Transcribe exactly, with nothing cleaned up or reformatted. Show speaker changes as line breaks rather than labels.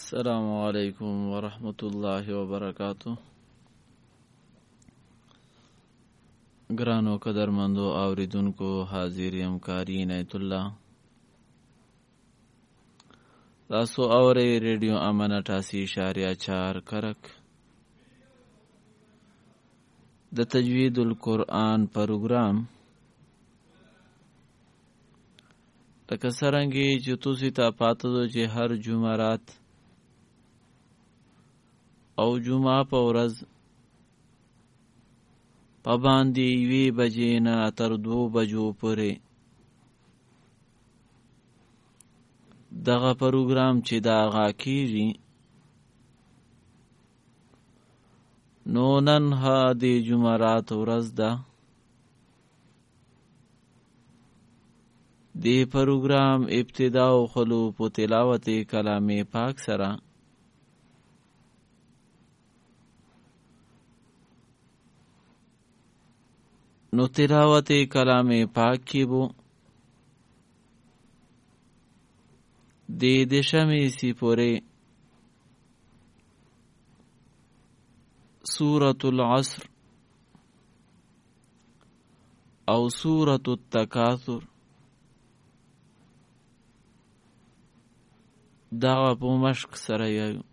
السلام علیکم ورحمت الله وبرکاتہ. ګرانو قدرمندو اوریدونکو، حاضر یم کاری عنایت الله. تاسو اورئ ریډیو امن اٹھاسی اشاریه چار کرک. د تجوید القرآن پروګرام لکه څرنګه چې تاسو ته پاته ده چې هر جمعرات او جمعه په ورځ په باندې یوې بجې نه تر دوو بجو پورې دغه پروګرام چې دا غا کیږي، نو نن ها د جمعرات ورځ ده. د پروګرام ابتدا او خلو په تلاوت کلام پاک سره نو تلاوت کلام پاک کی بو د دشمی سی پوره سورة العصر او سورة التکاثر دغه په مشق سره یو